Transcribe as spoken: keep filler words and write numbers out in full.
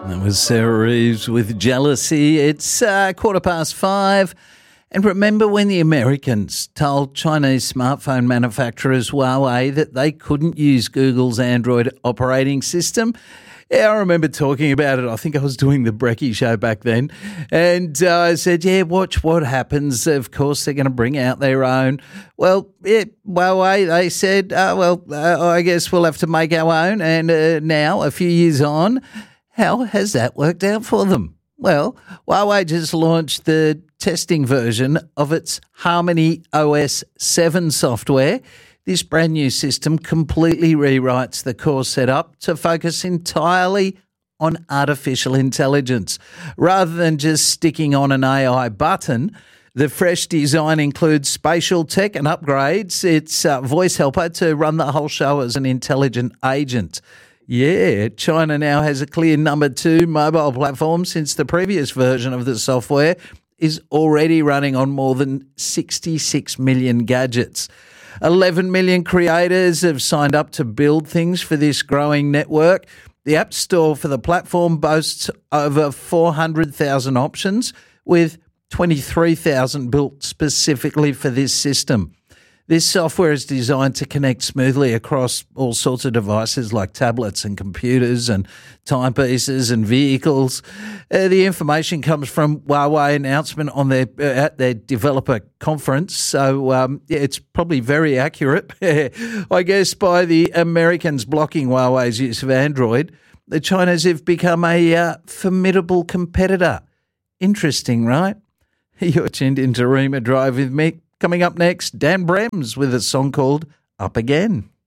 That was Sarah Reeves with Jealousy. It's uh, quarter past five. And remember when the Americans told Chinese smartphone manufacturers Huawei that they couldn't use Google's Android operating system? Yeah, I remember talking about it. I think I was doing the Brekkie show back then. And uh, I said, yeah, watch what happens. Of course, they're going to bring out their own. Well, yeah, Huawei, they said, uh, well, uh, I guess we'll have to make our own. And uh, now, a few years on, how has that worked out for them? Well, Huawei just launched the testing version of its Harmony O S seven software. This brand new system completely rewrites the core setup to focus entirely on artificial intelligence. Rather than just sticking on an A I button, the fresh design includes spatial tech and upgrades its uh, voice helper to run the whole show as an intelligent agent. Yeah, China now has a clear number two mobile platform since the previous version of the software is already running on more than sixty-six million gadgets. eleven million creators have signed up to build things for this growing network. The App Store for the platform boasts over four hundred thousand options, with twenty-three thousand built specifically for this system. This software is designed to connect smoothly across all sorts of devices like tablets and computers and timepieces and vehicles. Uh, the information comes from Huawei announcement on their uh, at their developer conference, so um, yeah, it's probably very accurate. I guess by the Americans blocking Huawei's use of Android, the Chinese have become a uh, formidable competitor. Interesting, right? You're tuned into Rima Drive with me. Coming up next, Dan Brems with a song called Up Again.